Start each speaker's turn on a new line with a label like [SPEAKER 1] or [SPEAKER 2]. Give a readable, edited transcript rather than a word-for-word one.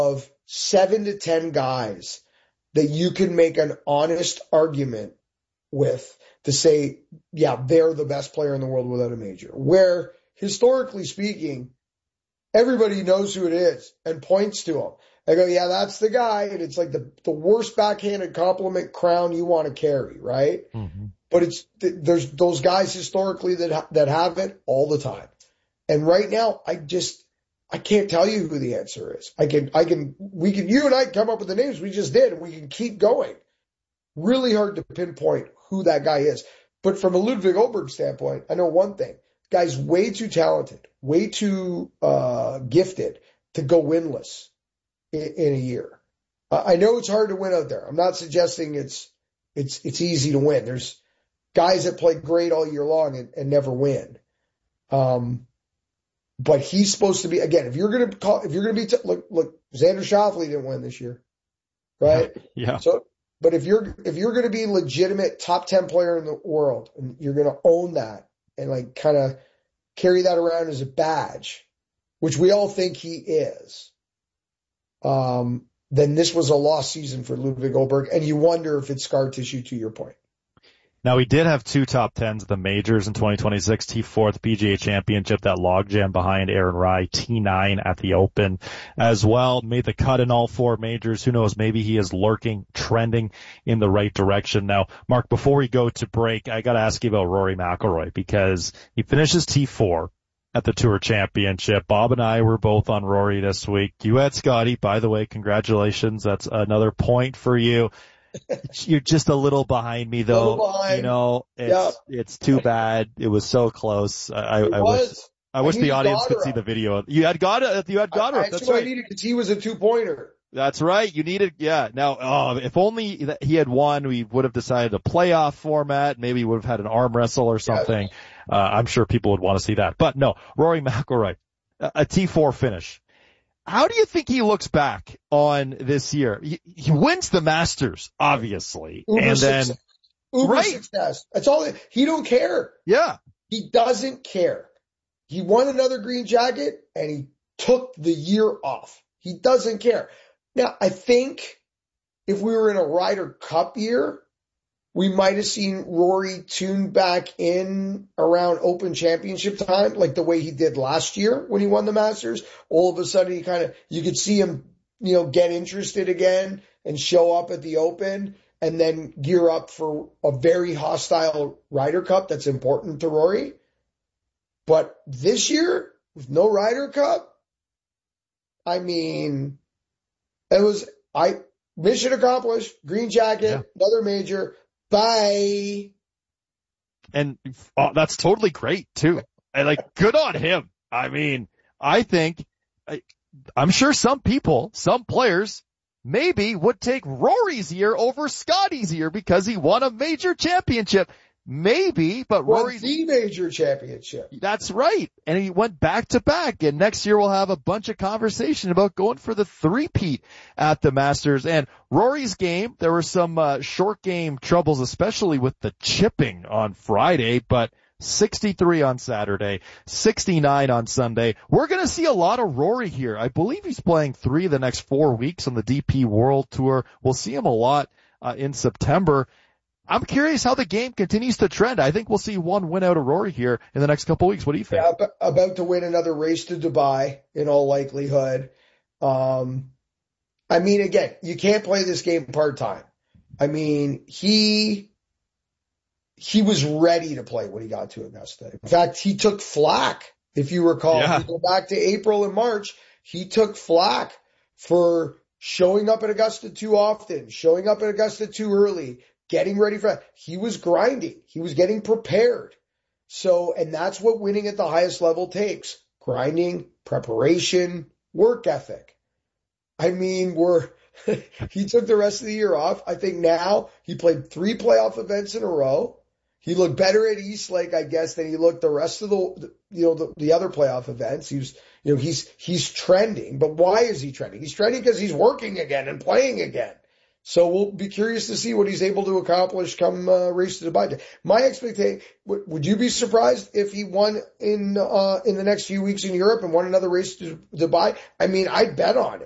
[SPEAKER 1] of 7 to 10 guys that you can make an honest argument with to say, yeah, they're the best player in the world without a major. Where, historically speaking, everybody knows who it is and points to him. I go, yeah, that's the guy. And it's like the worst backhanded compliment crown you want to carry, right?
[SPEAKER 2] Mm-hmm.
[SPEAKER 1] But there's those guys historically that have it all the time. And right now, I can't tell you who the answer is. You and I come up with the names, we just did, and we can keep going. Really hard to pinpoint who that guy is. But from a Ludwig Åberg standpoint, I know one thing. Guy's way too talented, way too gifted to go winless in a year. I know it's hard to win out there. I'm not suggesting it's easy to win. There's guys that play great all year long and never win. But he's supposed to be, again, if you're going to be, look, Xander Schauffele didn't win this year, right?
[SPEAKER 2] Yeah.
[SPEAKER 1] So, but if you're going to be legitimate top 10 player in the world and you're going to own that and like kind of carry that around as a badge, which we all think he is, then this was a lost season for Ludwig Åberg. And you wonder if it's scar tissue, to your point.
[SPEAKER 2] Now, we did have 2 top 10s at the majors in 2026, T4 at the PGA Championship, that logjam behind Aaron Rai, T9 at the Open as well. Made the cut in all 4 majors. Who knows, maybe he is lurking, trending in the right direction. Now, Mark, before we go to break, I got to ask you about Rory McIlroy, because he finishes T4 at the Tour Championship. Bob and I were both on Rory this week. You had Scotty, by the way, congratulations. That's another point for you. You're just a little behind me though. You know, it's too bad. It was so close. I wish the audience could see the video. You had Goddard. That's right.
[SPEAKER 1] I needed because he was a 2-pointer.
[SPEAKER 2] That's right. You needed, yeah. Now, if only he had won, we would have decided a playoff format. Maybe we would have had an arm wrestle or something. I'm sure people would want to see that. But no, Rory McIlroy, a T4 finish. How do you think he looks back on this year? He wins the Masters, obviously. Success.
[SPEAKER 1] That's all. He don't care.
[SPEAKER 2] Yeah.
[SPEAKER 1] He doesn't care. He won another green jacket and he took the year off. He doesn't care. Now, I think if we were in a Ryder Cup year, we might have seen Rory tune back in around Open Championship time, like the way he did last year when he won the Masters. All of a sudden, you could see him, get interested again and show up at the Open and then gear up for a very hostile Ryder Cup that's important to Rory. But this year, with no Ryder Cup, I mean, mission accomplished, green jacket, another major. Bye.
[SPEAKER 2] And that's totally great too. And good on him. I mean, I'm sure some players maybe would take Rory's year over Scotty's year because he won a major championship. Maybe, but Rory's
[SPEAKER 1] the major championship.
[SPEAKER 2] That's right. And he went back to back. And next year we'll have a bunch of conversation about going for the three-peat at the Masters. And Rory's game, there were some short game troubles, especially with the chipping on Friday, but 63 on Saturday, 69 on Sunday. We're going to see a lot of Rory here. I believe he's playing 3 of the next 4 weeks on the DP World Tour. We'll see him a lot in September. I'm curious how the game continues to trend. I think we'll see one win out of Rory here in the next couple of weeks. What do you think?
[SPEAKER 1] Yeah, about to win another race to Dubai in all likelihood. I mean, again, you can't play this game part-time. I mean, he was ready to play when he got to Augusta. In fact, he took flack, if you recall.
[SPEAKER 2] Yeah.
[SPEAKER 1] If you go back to April and March, he took flack for showing up at Augusta too often, showing up at Augusta too early, getting ready for that. He was grinding. He was getting prepared. So, and that's what winning at the highest level takes. Grinding, preparation, work ethic. I mean, he took the rest of the year off. I think now he played 3 playoff events in a row. He looked better at East Lake, I guess, than he looked the rest of the other playoff events. He's trending. But why is he trending? He's trending because he's working again and playing again. So we'll be curious to see what he's able to accomplish come race to Dubai. My expectation, would you be surprised if he won in the next few weeks in Europe and won another race to Dubai? I mean, I'd bet on it.